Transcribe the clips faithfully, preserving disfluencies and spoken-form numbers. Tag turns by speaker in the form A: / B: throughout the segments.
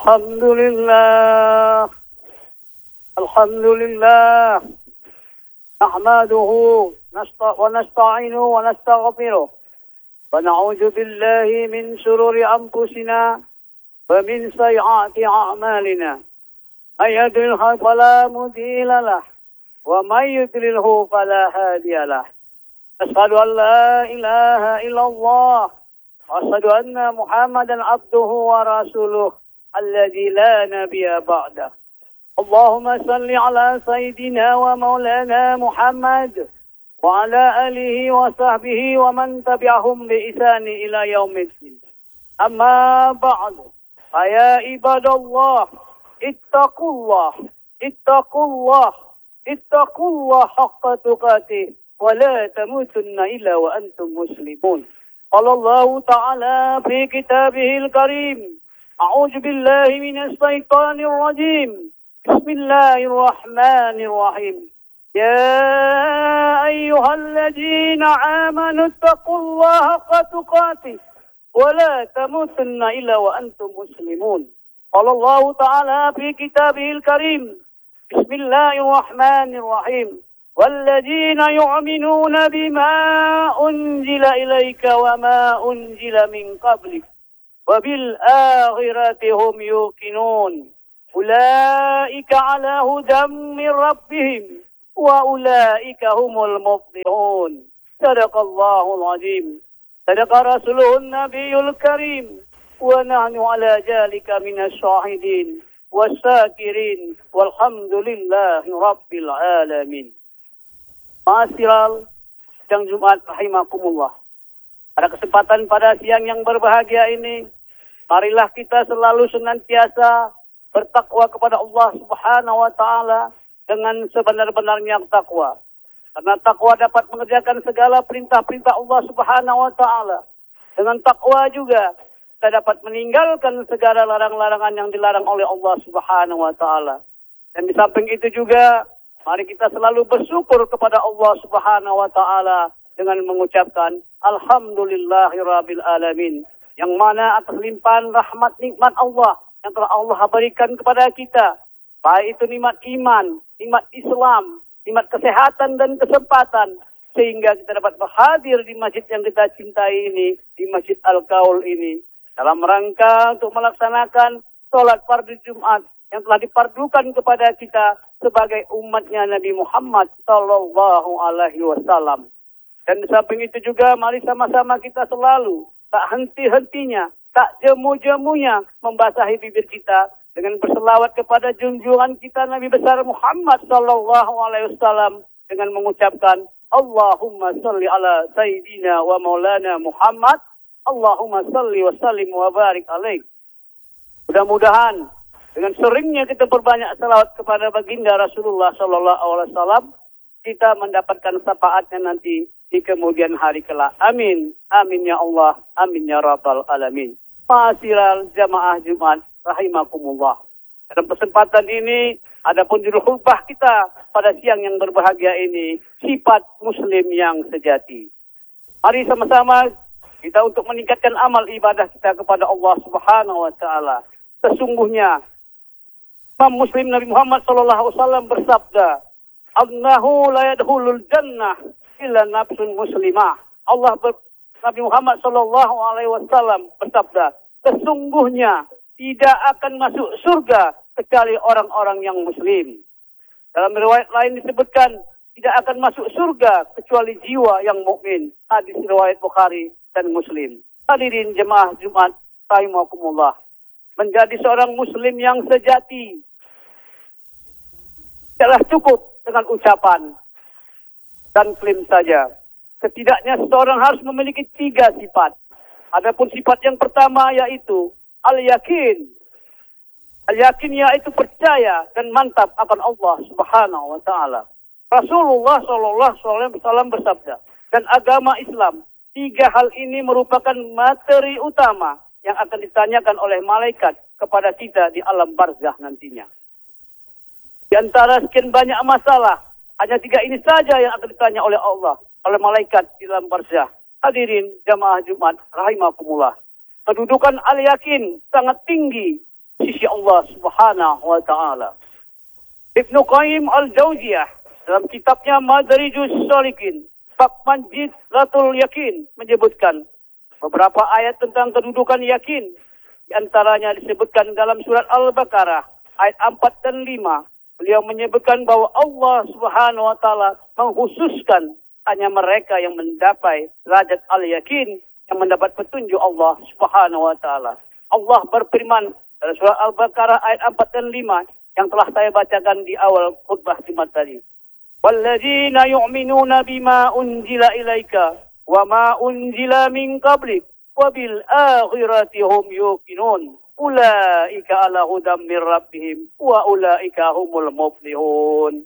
A: الحمد لله الحمد لله نحمده ونستعينه ونستغفره ونعوذ بالله من شرور أنفسنا ومن سيئات أعمالنا من يضلله فلا مضل له ومن يضلله فلا هادي له أشهد أن لا إله إلا الله وأشهد أن محمدا عبده ورسوله الذي لا نبي بعده اللهم صل على سيدنا ومولانا محمد وعلى آله وصحبه ومن تبعهم بإحسان إلى يوم الدين أما بعد فيا عباد الله اتقوا الله اتقوا الله اتقوا الله حق تقاته ولا تموتن إلا وأنتم مسلمون قال الله تعالى في كتابه الكريم أعوذ بالله من الشيطان الرجيم بسم الله الرحمن الرحيم يا أيها الذين آمنوا اتقوا الله حق تقاته ولا تموتن إلا وأنتم مسلمون قال الله تعالى في كتابه الكريم بسم الله الرحمن الرحيم والذين يؤمنون بما أنزل إليك وما أنزل من قبلك وبالآخرة هم يوقنون أولئك على هدى من ربهم وأولئك هم المفلحون صدق الله العظيم صدق رسوله النبي الكريم ونحن على ذلك من الشاهدين والشاكرين والحمد لله رب العالمين. Ma'asyiral sidang Jumat rahimakumullah. Pada kesempatan pada siang yang berbahagia ini, marilah kita selalu senantiasa bertakwa kepada Allah Subhanahu wa taala dengan sebenar-benarnya takwa. Karena takwa dapat mengerjakan segala perintah-perintah Allah Subhanahu wa taala. Dengan takwa juga kita dapat meninggalkan segala larang-larangan yang dilarang oleh Allah Subhanahu wa taala. Dan di samping itu juga mari kita selalu bersyukur kepada Allah Subhanahu wa taala dengan mengucapkan alhamdulillahirabbil alamin, yang mana atas limpahan rahmat nikmat Allah yang telah Allah berikan kepada kita, baik itu nikmat iman, nikmat Islam, nikmat kesehatan dan kesempatan, sehingga kita dapat berhadir di masjid yang kita cintai ini, di Masjid Al-Qaul ini, dalam rangka untuk melaksanakan sholat fardu Jumat yang telah dipardukan kepada kita sebagai umatnya Nabi Muhammad sallallahu alaihi wasallam. Dan di samping itu juga mari sama-sama kita selalu tak henti-hentinya, tak jemu-jemunya membasahi bibir kita dengan berselawat kepada junjungan kita Nabi besar Muhammad sallallahu alaihi wasallam dengan mengucapkan Allahumma salli ala sayyidina wa maulana Muhammad, Allahumma salli wa sallim wa barik alaih. Mudah-mudahan dengan seringnya kita berbanyak salawat kepada baginda Rasulullah sallallahu alaihi wasallam, kita mendapatkan syafaatnya nanti di kemudian hari kelak. Amin. Amin ya Allah. Amin ya Rabbal Alamin. Ma'asyiral jamaah Jumat rahimakumullah. Dalam kesempatan ini, adapun judul khutbah kita pada siang yang berbahagia ini, sifat muslim yang sejati. Mari sama-sama kita untuk meningkatkan amal ibadah kita kepada Allah Subhanahu wa taala. Sesungguhnya Imam Muslim Nabi Muhammad sallallahu alaihi wasallam bersabda, "Annahu la yadkhulul jannah illa nafsun muslimah." Allah ber, Nabi Muhammad sallallahu alaihi wasallam bersabda, sesungguhnya tidak akan masuk surga kecuali orang-orang yang muslim. Dalam riwayat lain disebutkan, tidak akan masuk surga kecuali jiwa yang mukmin. Hadis riwayat Bukhari dan Muslim. Hadirin jemaah Jumat rahimakumullah. Menjadi seorang muslim yang sejati tidaklah cukup dengan ucapan dan klaim saja. Setidaknya seseorang harus memiliki tiga sifat. Adapun sifat yang pertama yaitu al-yakin. Al-yakin yaitu percaya dan mantap akan Allah Subhanahu wa taala. Rasulullah sallallahu alaihi wasallam bersabda, dan agama Islam, tiga hal ini merupakan materi utama yang akan ditanyakan oleh malaikat kepada kita di alam barzakh nantinya. Di antara sekian banyak masalah, hanya tiga ini saja yang akan ditanya oleh Allah, oleh malaikat di alam barzakh. Hadirin jamaah Jumat rahimakumullah. Kedudukan al-yakin sangat tinggi sisi Allah Subhanahu wa taala. Ibnu Qayyim Al-Jauziyah dalam kitabnya Madarijus Shalikin bab Manzilatul Yakin menyebutkan beberapa ayat tentang kedudukan yakin. Di antaranya disebutkan dalam surat Al-Baqarah ayat empat dan lima. Beliau menyebutkan bahwa Allah Subhanahu wa taala mengkhususkan hanya mereka yang mendapat derajat al-yakin, yang mendapat petunjuk Allah Subhanahu wa taala. Allah berfirman dalam surah Al-Baqarah ayat empat dan lima yang telah saya bacakan di awal khutbah Jumat tadi. Walladzina yu'minuna bima unzila ilaika wa ma unzila min qablik wa bil akhirati hum yuqinun. Ulaika ala hudam min rabbihim wa ulaika humul muflihun.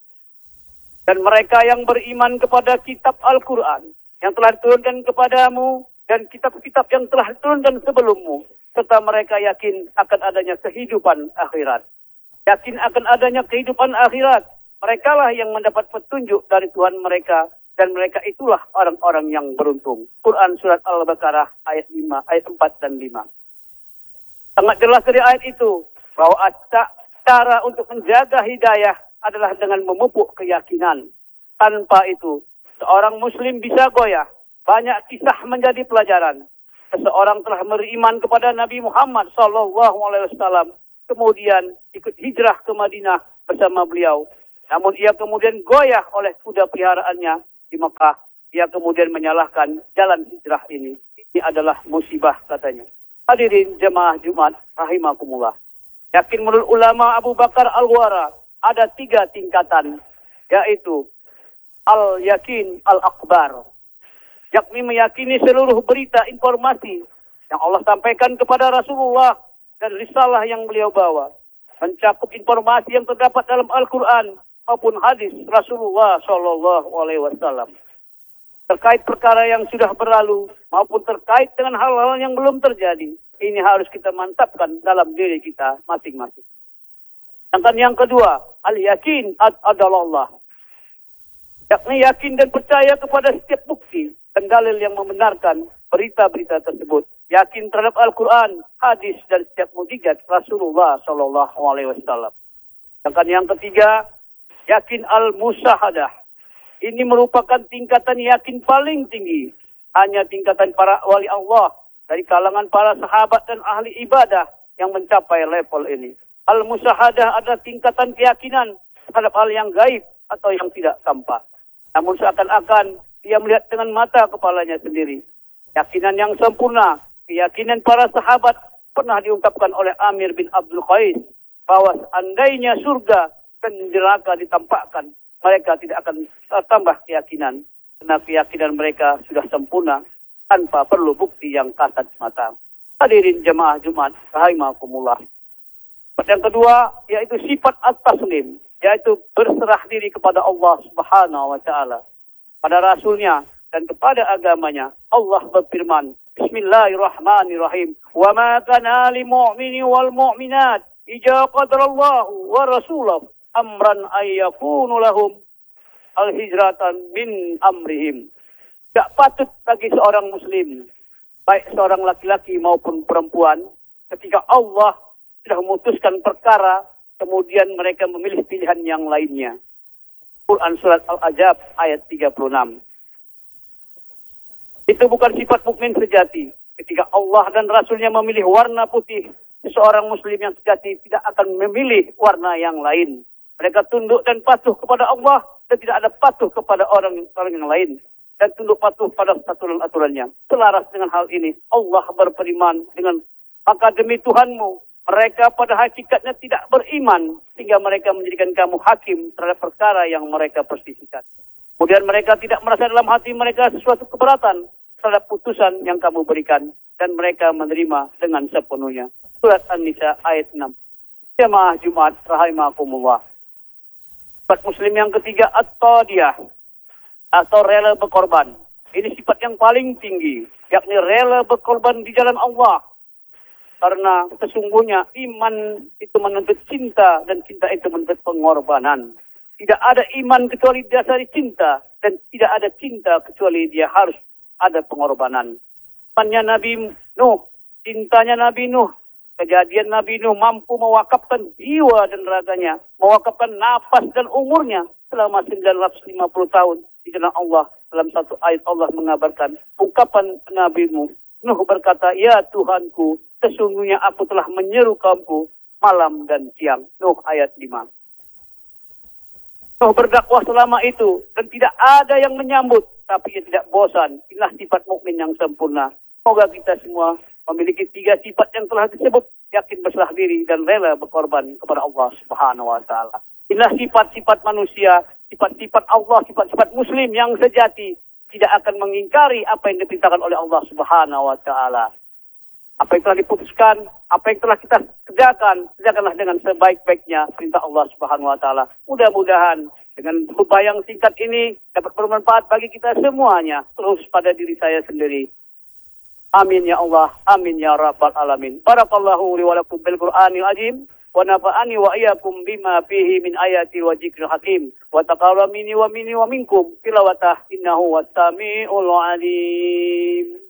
A: Dan mereka yang beriman kepada kitab Al-Quran yang telah diturunkan kepadamu dan kitab-kitab yang telah diturunkan sebelummu, serta mereka yakin akan adanya kehidupan akhirat. Yakin akan adanya kehidupan akhirat. Merekalah yang mendapat petunjuk dari Tuhan mereka, dan mereka itulah orang-orang yang beruntung. Quran surat Al-Baqarah ayat lima, ayat empat dan lima. Sangat jelas dari ayat itu bahwa cara untuk menjaga hidayah adalah dengan memupuk keyakinan. Tanpa itu, seorang muslim bisa goyah. Banyak kisah menjadi pelajaran. Seseorang telah beriman kepada Nabi Muhammad sallallahu alaihi wasallam, kemudian ikut hijrah ke Madinah bersama beliau. Namun ia kemudian goyah oleh kuda peliharaannya di Mekah. Ia kemudian menyalahkan jalan hijrah ini. Ini adalah musibah katanya. Hadirin jemaah Jumat rahimakumullah. Yakin menurut ulama Abu Bakar Al-Wara ada tiga tingkatan, yaitu al-yakin al-akbar, yakni meyakini seluruh berita informasi yang Allah sampaikan kepada Rasulullah dan risalah yang beliau bawa, mencakup informasi yang terdapat dalam Al-Quran maupun hadis Rasulullah Shallallahu Alaihi Wasallam terkait perkara yang sudah berlalu maupun terkait dengan hal-hal yang belum terjadi. Ini harus kita mantapkan dalam diri kita masing-masing. Sedangkan yang kedua, al-yakin adalah Allah, yakni yakin dan percaya kepada setiap bukti dan dalil yang membenarkan berita-berita tersebut. Yakin terhadap Al-Quran, hadis dan setiap mukjizat Rasulullah Shallallahu Alaihi Wasallam. Sedangkan yang ketiga, yakin al-musyahadah. Ini merupakan tingkatan yakin paling tinggi. Hanya tingkatan para wali Allah dari kalangan para sahabat dan ahli ibadah yang mencapai level ini. Al-musyahadah adalah tingkatan keyakinan terhadap hal yang gaib atau yang tidak tampak. Namun seakan-akan dia melihat dengan mata kepalanya sendiri. Keyakinan yang sempurna, keyakinan para sahabat pernah diungkapkan oleh Amir bin Abdul Qais bahwa seandainya surga dan neraka ditampakkan, mereka tidak akan tambah keyakinan. Karena keyakinan mereka sudah sempurna tanpa perlu bukti yang kasat mata. Hadirin jemaah Jumat rahimakumullah. Yang kedua yaitu sifat at-taslim, yaitu berserah diri kepada Allah Subhanahu wa taala, pada Rasulnya dan kepada agamanya. Allah berfirman, Bismillahirrahmanirrahim. Wa ma kana lil mu'mini wal mu'minat idza qadarallahu wa rasuluhu amran ay yakunu lahum al-hijratan min amrihim. Tidak patut bagi seorang muslim, baik seorang laki-laki maupun perempuan, ketika Allah sudah memutuskan perkara, kemudian mereka memilih pilihan yang lainnya. Quran surat Al-Ahzab ayat tiga puluh enam. Itu bukan sifat mukmin sejati. Ketika Allah dan Rasulnya memilih warna putih, seorang muslim yang sejati tidak akan memilih warna yang lain. Mereka tunduk dan patuh kepada Allah dan tidak ada patuh kepada orang, orang yang lain. Dan tunduk patuh pada aturan-aturannya. Selaras dengan hal ini, Allah berfirman dengan, maka demi Tuhanmu, mereka pada hakikatnya tidak beriman, sehingga mereka menjadikan kamu hakim terhadap perkara yang mereka perselisihkan. Kemudian mereka tidak merasa dalam hati mereka sesuatu keberatan terhadap putusan yang kamu berikan, dan mereka menerima dengan sepenuhnya. Surat An-Nisa ayat enam. Jemaah Jumat rahimakumullah. Sifat muslim yang ketiga, at-tadiyah, atau rela berkorban. Ini sifat yang paling tinggi, yakni rela berkorban di jalan Allah. Karena sesungguhnya iman itu menuntut cinta, dan cinta itu menuntut pengorbanan. Tidak ada iman kecuali dasari cinta, dan tidak ada cinta kecuali dia harus ada pengorbanan. Imannya Nabi Nuh, cintanya Nabi Nuh kejadian Nabi Nuh mampu mewakafkan jiwa dan raganya, mewakafkan nafas dan umurnya selama sembilan ratus lima puluh tahun di jalan Allah. Dalam satu ayat Allah mengabarkan ungkapan Nabi Nuh. Nuh berkata, "Ya Tuhanku, sesungguhnya aku telah menyeru kaumku malam dan siang." Nuh ayat lima. Nuh berdakwah selama itu dan tidak ada yang menyambut, tapi ia tidak bosan. Inilah sifat mukmin yang sempurna. Semoga kita semua memiliki tiga sifat yang telah disebut, yakin berserah diri dan rela berkorban kepada Allah Subhanahu wa taala. Inilah sifat-sifat manusia, sifat-sifat Allah, sifat-sifat muslim yang sejati, tidak akan mengingkari apa yang diperintahkan oleh Allah Subhanahu wa taala. Apa yang telah diputuskan, apa yang telah kita kerjakan, kerjakanlah dengan sebaik-baiknya perintah Allah Subhanahu wa taala. Mudah-mudahan dengan khutbah yang singkat ini dapat bermanfaat bagi kita semuanya, terus pada diri saya sendiri. Amin ya Allah, amin ya rabbal alamin. Barakallahu li wa lakum bil Qur'anil azim. ونفعني وإياكم بما فيه من آيات وذكر حكيم وتقبل مني ومني ومنكم تلاوته إنه هو السميع العليم.